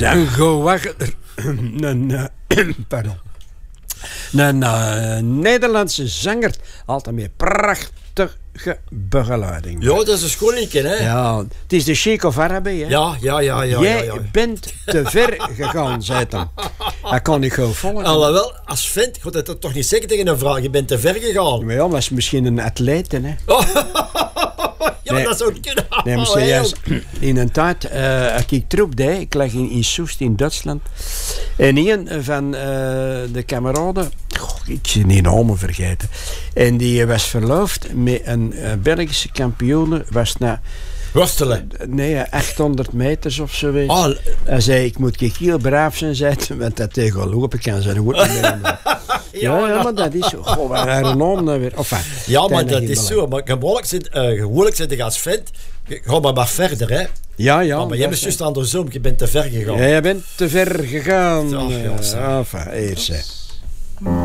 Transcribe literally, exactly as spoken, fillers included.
Een gewacht... Een... Uh, pardon. Een uh, Nederlandse zanger. Altijd met prachtige begeleiding. Ja, dat is een schoonlijke, hè? Ja, het is de Sheikh of Arabi, hè? Ja, ja, ja, ja. Jij ja, ja. bent te ver gegaan, zei hem. Dat kan ik gewoon volgen. Alhoewel, als vent, ik moet dat toch niet zeggen tegen een vrouw. Je bent te ver gegaan. Maar ja, dat is misschien een atleet, hè? Ja, nee, dat zou kunnen. Nee, maar serieus. In een tijd, uh, ik troep deed, ik lag in, in Soest in Duitsland. En een van uh, de kameraden, goh, ik zie die namen vergeten. En die was verloofd met een uh, Belgische kampioen, was na... Worstelen? Nee, achthonderd meters of zo. Oh. Hij zei, ik moet heel braaf zijn, zei hij, want dat tegen lopen kan zijn goed niet meer. Ja, ja, maar dat is zo. Goh, waar een naam dan weer. Enfin, ja, maar dat is zo. Maar gewoonlijk zit, uh, gewoonlijk zit je als vent, ga maar maar verder, hè. Ja, ja. Oh, maar jij bent juist andersom, je bent te ver gegaan. Ja, jij bent te ver gegaan. Ach, ja, uh, enfin, eerst, hè.